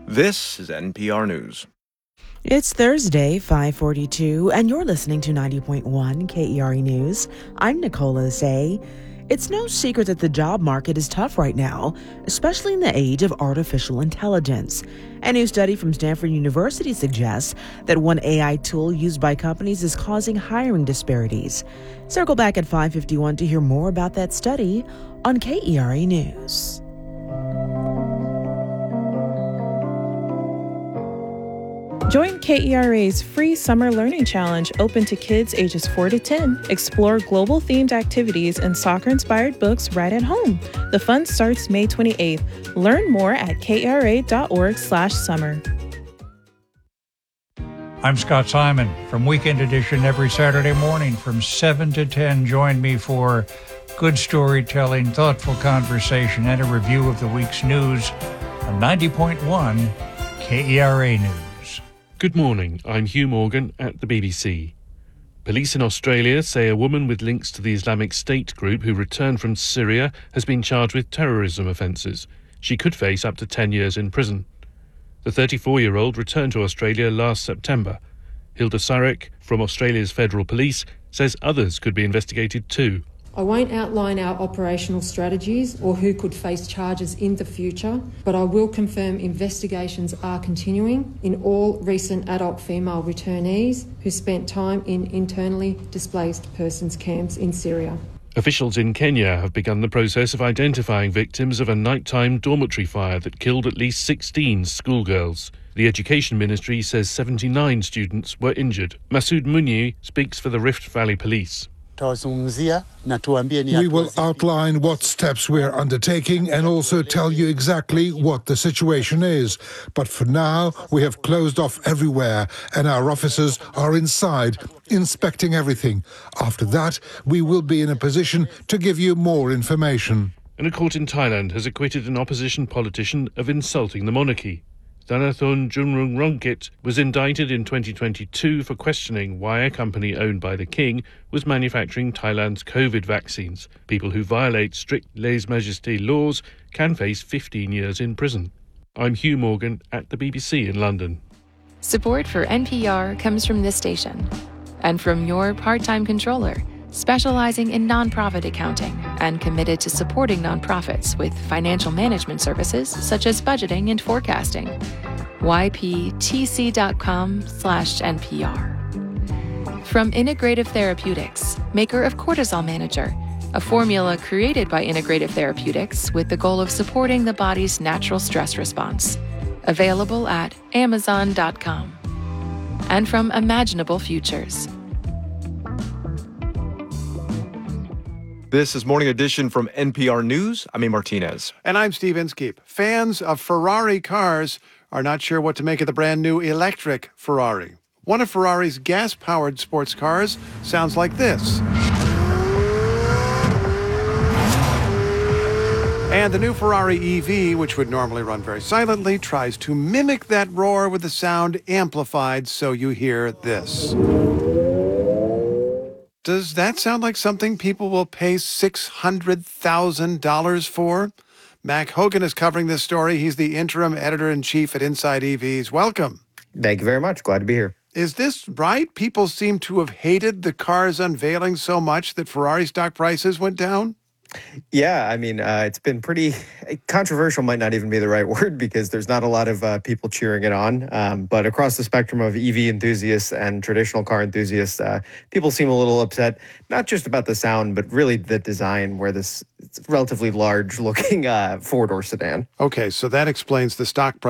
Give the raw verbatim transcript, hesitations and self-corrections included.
This is N P R News. It's Thursday, five forty-two, and you're listening to ninety point one K E R E News. I'm Nicola Say. It's no secret that the job market is tough right now, especially in the age of artificial intelligence. A new study from Stanford University suggests that one A I tool used by companies is causing hiring disparities. Circle back at five fifty-one to hear more about that study on K E R E News. Join K E R A's free Summer Learning Challenge open to kids ages four to ten. Explore global-themed activities and soccer-inspired books right at home. The fun starts May twenty-eighth. Learn more at kra.org slash summer. I'm Scott Simon from Weekend Edition every Saturday morning from seven to ten. Join me for good storytelling, thoughtful conversation, and a review of the week's news on ninety point one K E R A News. Good morning, I'm Hugh Morgan at the B B C. Police in Australia say a woman with links to the Islamic State group who returned from Syria has been charged with terrorism offences. She could face up to ten years in prison. The thirty-four-year-old returned to Australia last September. Hilda Surrock from Australia's Federal Police says others could be investigated too. I won't outline our operational strategies or who could face charges in the future, but I will confirm investigations are continuing in all recent adult female returnees who spent time in internally displaced persons camps in Syria. Officials in Kenya have begun the process of identifying victims of a nighttime dormitory fire that killed at least sixteen schoolgirls. The Education Ministry says seventy-nine students were injured. Masood Munyi speaks for the Rift Valley Police. We will outline what steps we're undertaking and also tell you exactly what the situation is. But for now, we have closed off everywhere and our officers are inside, inspecting everything. After that, we will be in a position to give you more information. And a court in Thailand has acquitted an opposition politician of insulting the monarchy. Thanathorn Juangroongruangkit was indicted in twenty twenty-two for questioning why a company owned by the king was manufacturing Thailand's COVID vaccines. People who violate strict lèse-majesté laws can face fifteen years in prison. I'm Hugh Morgan at the B B C in London. Support for N P R comes from this station and from your part-time controller, specializing in nonprofit accounting and committed to supporting nonprofits with financial management services such as budgeting and forecasting. Y P T C dot com slash N P R. From Integrative Therapeutics, maker of Cortisol Manager, a formula created by Integrative Therapeutics with the goal of supporting the body's natural stress response. Available at amazon dot com. And from Imaginable Futures. This is Morning Edition from N P R News. I'm A. Martinez. And I'm Steve Inskeep. Fans of Ferrari cars are not sure what to make of the brand new electric Ferrari. One of Ferrari's gas-powered sports cars sounds like this. And the new Ferrari E V, which would normally run very silently, tries to mimic that roar with the sound amplified so you hear this. Does that sound like something people will pay six hundred thousand dollars for? Mac Hogan is covering this story. He's the interim editor-in-chief at Inside E Vs. Welcome. Thank you very much. Glad to be here. Is this right? People seem to have hated the car's unveiling so much that Ferrari stock prices went down? Yeah, I mean, uh, it's been pretty controversial, might not even be the right word, because there's not a lot of uh, people cheering it on. Um, but across the spectrum of E V enthusiasts and traditional car enthusiasts, uh, people seem a little upset, not just about the sound, but really the design, where this relatively large-looking uh, four-door sedan. Okay, so that explains the stock price.